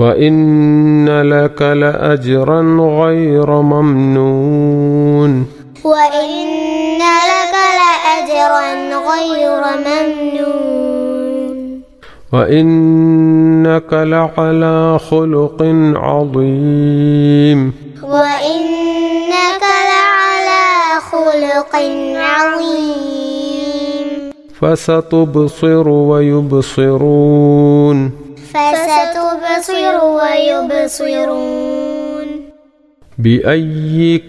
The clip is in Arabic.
وإن لك لأجرا غير ممنون وإن لك لأجرا غير ممنون وإنك لعلى خلق عظيم وإنك لعلى خلق عظيم فستبصر ويبصرون فستبصر ويبصرون بأيكم